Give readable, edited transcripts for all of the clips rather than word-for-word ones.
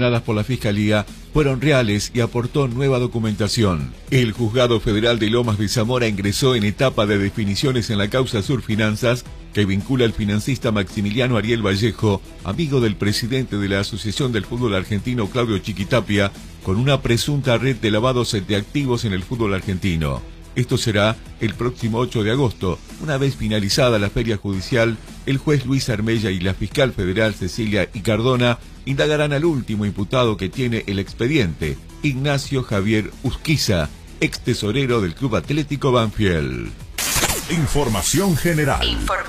cuestionadas por la Fiscalía fueron reales y aportó nueva documentación. El Juzgado Federal de Lomas de Zamora ingresó en etapa de definiciones en la causa Surfinanzas, que vincula al financista Maximiliano Ariel Vallejo, amigo del presidente de la Asociación del Fútbol Argentino Claudio Chiquitapia, con una presunta red de lavados de activos en el fútbol argentino. Esto será el próximo 8 de agosto. Una vez finalizada la feria judicial, el juez Luis Armella y la fiscal federal Cecilia Icardona indagarán al último imputado que tiene el expediente, Ignacio Javier Usquiza, ex tesorero del Club Atlético Banfield. Información general.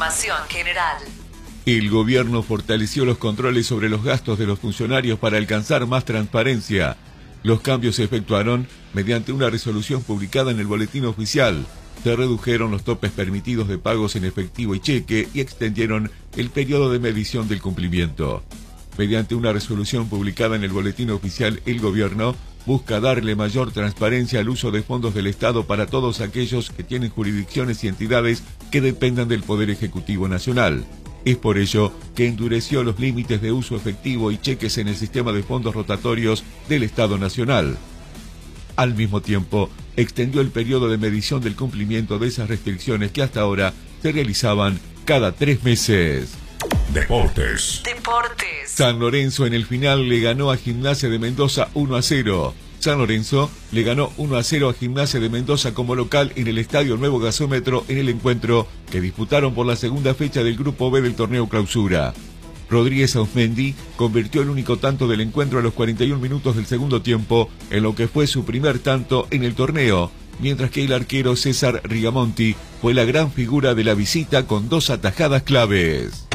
El gobierno fortaleció los controles sobre los gastos de los funcionarios para alcanzar más transparencia. Los cambios se efectuaron mediante una resolución publicada en el Boletín Oficial. Se redujeron los topes permitidos de pagos en efectivo y cheque y extendieron el periodo de medición del cumplimiento. Mediante una resolución publicada en el Boletín Oficial, el gobierno busca darle mayor transparencia al uso de fondos del Estado para todos aquellos que tienen jurisdicciones y entidades que dependan del Poder Ejecutivo Nacional. Es por ello que endureció los límites de uso efectivo y cheques en el sistema de fondos rotatorios del Estado Nacional. Al mismo tiempo, extendió el periodo de medición del cumplimiento de esas restricciones que hasta ahora se realizaban cada 3 meses. Deportes. San Lorenzo en el final le ganó a Gimnasia de Mendoza 1-0. San Lorenzo le ganó 1-0 a Gimnasia de Mendoza como local en el Estadio Nuevo Gasómetro en el encuentro que disputaron por la segunda fecha del Grupo B del torneo Clausura. Rodríguez Ausmendi convirtió el único tanto del encuentro a los 41 minutos del segundo tiempo, en lo que fue su primer tanto en el torneo, mientras que el arquero César Rigamonti fue la gran figura de la visita con 2 atajadas claves.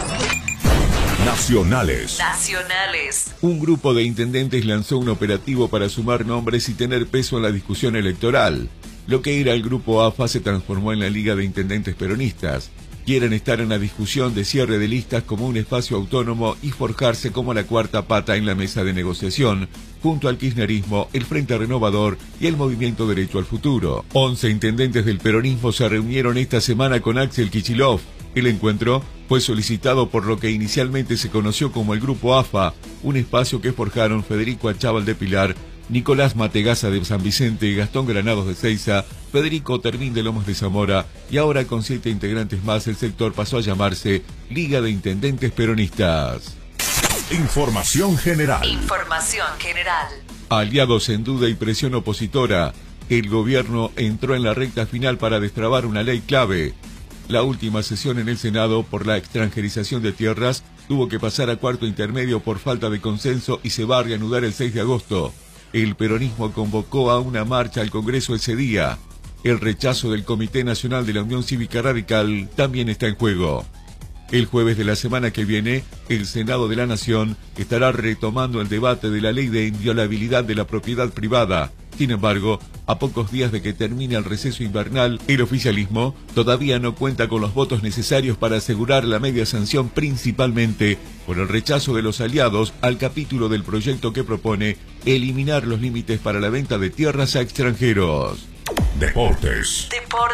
Nacionales. Un grupo de intendentes lanzó un operativo para sumar nombres y tener peso en la discusión electoral. Lo que era el Grupo AFA se transformó en la Liga de Intendentes Peronistas. Quieren estar en la discusión de cierre de listas como un espacio autónomo y forjarse como la cuarta pata en la mesa de negociación, junto al kirchnerismo, el Frente Renovador y el Movimiento Derecho al Futuro. 11 intendentes del peronismo se reunieron esta semana con Axel Kicillof. El encuentro fue solicitado por lo que inicialmente se conoció como el Grupo AFA, un espacio que forjaron Federico Achával de Pilar, Nicolás Mategaza de San Vicente, Gastón Granados de Seiza, Federico Termín de Lomas de Zamora, y ahora con 7 integrantes más el sector pasó a llamarse Liga de Intendentes Peronistas. Información general. Aliados en duda y presión opositora. El gobierno entró en la recta final para destrabar una ley clave. La última sesión en el Senado por la extranjerización de tierras tuvo que pasar a cuarto intermedio por falta de consenso y se va a reanudar el 6 de agosto. El peronismo convocó a una marcha al Congreso ese día. El rechazo del Comité Nacional de la Unión Cívica Radical también está en juego. El jueves de la semana que viene, el Senado de la Nación estará retomando el debate de la ley de inviolabilidad de la propiedad privada. Sin embargo, a pocos días de que termine el receso invernal, el oficialismo todavía no cuenta con los votos necesarios para asegurar la media sanción, principalmente por el rechazo de los aliados al capítulo del proyecto que propone eliminar los límites para la venta de tierras a extranjeros. Deportes.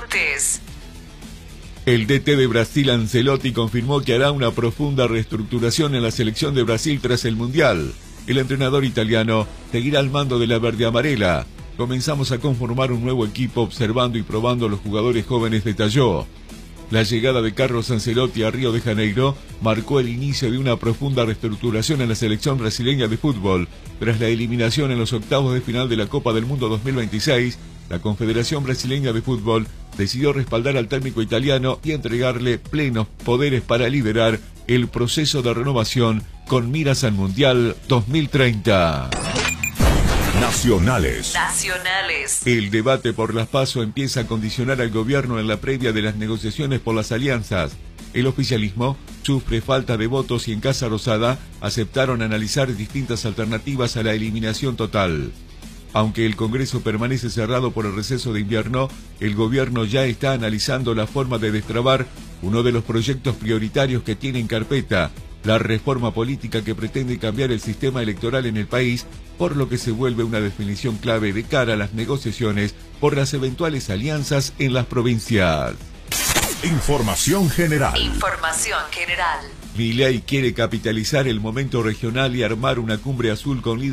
El DT de Brasil, Ancelotti, confirmó que hará una profunda reestructuración en la selección de Brasil tras el Mundial. El entrenador italiano seguirá al mando de la verde amarela. Comenzamos a conformar un nuevo equipo observando y probando a los jugadores jóvenes, detalló. La llegada de Carlos Ancelotti a Río de Janeiro marcó el inicio de una profunda reestructuración en la selección brasileña de fútbol. Tras la eliminación en los octavos de final de la Copa del Mundo 2026, la Confederación Brasileña de Fútbol decidió respaldar al técnico italiano y entregarle plenos poderes para liderar el proceso de renovación con miras al Mundial 2030. Nacionales. El debate por las PASO empieza a condicionar al gobierno en la previa de las negociaciones por las alianzas. El oficialismo sufre falta de votos y en Casa Rosada aceptaron analizar distintas alternativas a la eliminación total. Aunque el Congreso permanece cerrado por el receso de invierno, el gobierno ya está analizando la forma de destrabar uno de los proyectos prioritarios que tiene en carpeta, la reforma política que pretende cambiar el sistema electoral en el país, por lo que se vuelve una definición clave de cara a las negociaciones por las eventuales alianzas en las provincias. Información general. Milei quiere capitalizar el momento regional y armar una cumbre azul con líderes